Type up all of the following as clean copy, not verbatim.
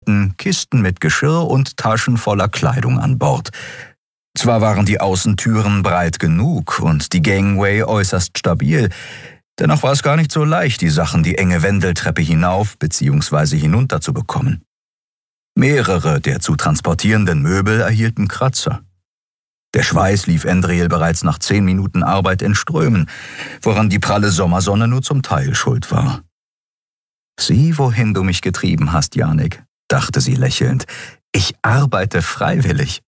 Betten, Kisten mit Geschirr und Taschen voller Kleidung an Bord. Zwar waren die Außentüren breit genug und die Gangway äußerst stabil, dennoch war es gar nicht so leicht, die Sachen die enge Wendeltreppe hinauf bzw. hinunter zu bekommen. Mehrere der zu transportierenden Möbel erhielten Kratzer. Der Schweiß lief Endriel bereits nach 10 Minuten Arbeit in Strömen, woran die pralle Sommersonne nur zum Teil schuld war. »Sieh, wohin du mich getrieben hast, Janik«, dachte sie lächelnd. »Ich arbeite freiwillig.«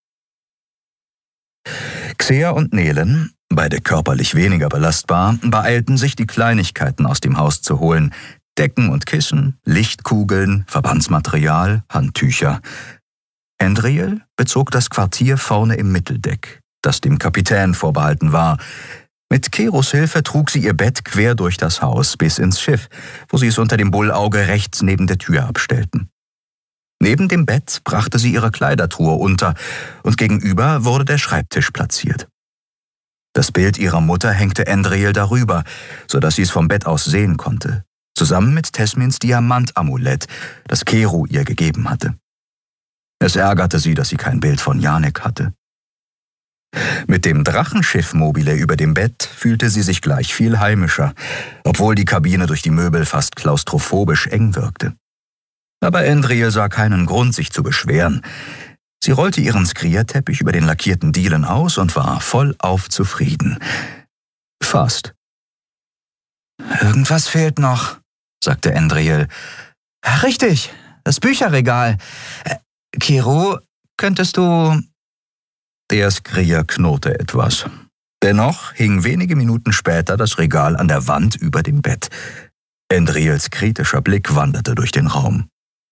Xea und Nelen, beide körperlich weniger belastbar, beeilten sich, die Kleinigkeiten aus dem Haus zu holen. Decken und Kissen, Lichtkugeln, Verbandsmaterial, Handtücher. Endriel bezog das Quartier vorne im Mitteldeck, das dem Kapitän vorbehalten war. Mit Keros Hilfe trug sie ihr Bett quer durch das Haus bis ins Schiff, wo sie es unter dem Bullauge rechts neben der Tür abstellten. Neben dem Bett brachte sie ihre Kleidertruhe unter und gegenüber wurde der Schreibtisch platziert. Das Bild ihrer Mutter hängte Endriel darüber, sodass sie es vom Bett aus sehen konnte, zusammen mit Tesmins Diamantamulett, das Kero ihr gegeben hatte. Es ärgerte sie, dass sie kein Bild von Janik hatte. Mit dem Drachenschiff-Mobile über dem Bett fühlte sie sich gleich viel heimischer, obwohl die Kabine durch die Möbel fast klaustrophobisch eng wirkte. Aber Endriel sah keinen Grund, sich zu beschweren. Sie rollte ihren Skrierteppich über den lackierten Dielen aus und war vollauf zufrieden. Fast. »Irgendwas fehlt noch«, sagte Endriel. »Richtig, das Bücherregal. Kero, könntest du...« Der Skrier knurrte etwas. Dennoch hing wenige Minuten später das Regal an der Wand über dem Bett. Endriels kritischer Blick wanderte durch den Raum.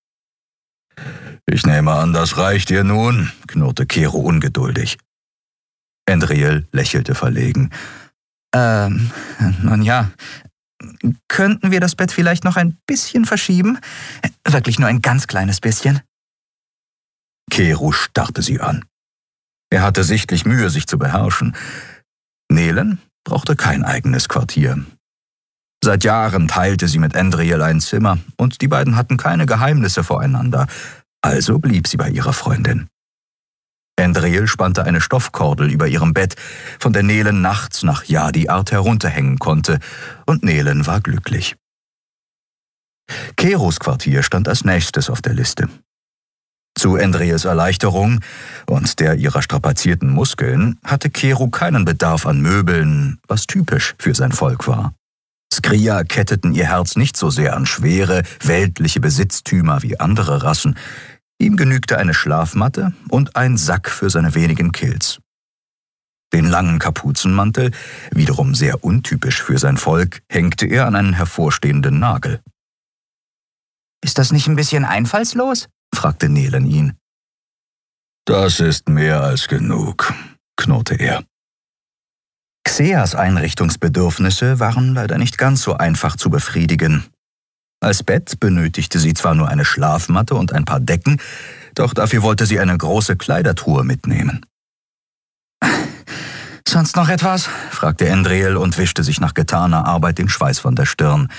»Ich nehme an, das reicht dir nun«, knurrte Kero ungeduldig. Endriel lächelte verlegen. Nun ja, könnten wir das Bett vielleicht noch ein bisschen verschieben? Wirklich nur ein ganz kleines bisschen?« Kero starrte sie an. Er hatte sichtlich Mühe, sich zu beherrschen. Nelen brauchte kein eigenes Quartier. Seit Jahren teilte sie mit Endriel ein Zimmer und die beiden hatten keine Geheimnisse voreinander. Also blieb sie bei ihrer Freundin. Endriel spannte eine Stoffkordel über ihrem Bett, von der Nelen nachts nach Jadi-Art herunterhängen konnte, und Nelen war glücklich. Keros Quartier stand als nächstes auf der Liste. Zu Endriels Erleichterung und der ihrer strapazierten Muskeln hatte Kero keinen Bedarf an Möbeln, was typisch für sein Volk war. Skrier ketteten ihr Herz nicht so sehr an schwere, weltliche Besitztümer wie andere Rassen. Ihm genügte eine Schlafmatte und ein Sack für seine wenigen Kills. Den langen Kapuzenmantel, wiederum sehr untypisch für sein Volk, hängte er an einen hervorstehenden Nagel. »Ist das nicht ein bisschen einfallslos?« fragte Nelen ihn. »Das ist mehr als genug«, knurrte er. Xeas Einrichtungsbedürfnisse waren leider nicht ganz so einfach zu befriedigen. Als Bett benötigte sie zwar nur eine Schlafmatte und ein paar Decken, doch dafür wollte sie eine große Kleidertruhe mitnehmen. »Sonst noch etwas?« fragte Endriel und wischte sich nach getaner Arbeit den Schweiß von der Stirn.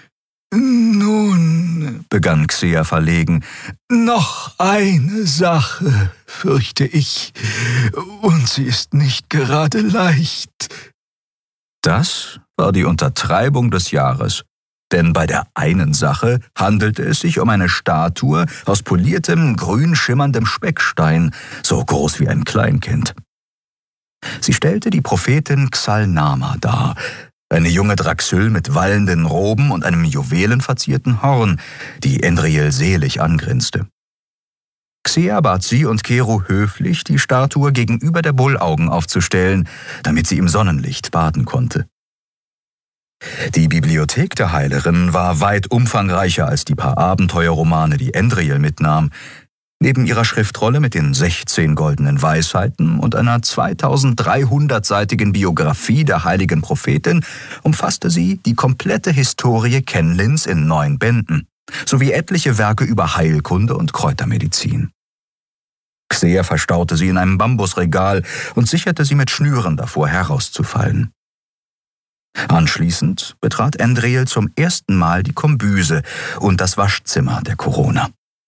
»Nun«, begann Xea verlegen, »noch eine Sache, fürchte ich, und sie ist nicht gerade leicht.« Das war die Untertreibung des Jahres, denn bei der einen Sache handelte es sich um eine Statue aus poliertem, grün schimmerndem Speckstein, so groß wie ein Kleinkind. Sie stellte die Prophetin Xalnama dar, eine junge Draxyl mit wallenden Roben und einem juwelenverzierten Horn, die Endriel selig angrinste. Xea bat sie und Kero höflich, die Statue gegenüber der Bullaugen aufzustellen, damit sie im Sonnenlicht baden konnte. Die Bibliothek der Heilerin war weit umfangreicher als die paar Abenteuerromane, die Endriel mitnahm. Neben ihrer Schriftrolle mit den 16 goldenen Weisheiten und einer 2300-seitigen Biografie der heiligen Prophetin umfasste sie die komplette Historie Kenlins in 9 Bänden, sowie etliche Werke über Heilkunde und Kräutermedizin. Xea verstaute sie in einem Bambusregal und sicherte sie mit Schnüren davor, herauszufallen. Anschließend betrat Endriel zum ersten Mal die Kombüse und das Waschzimmer der Corona.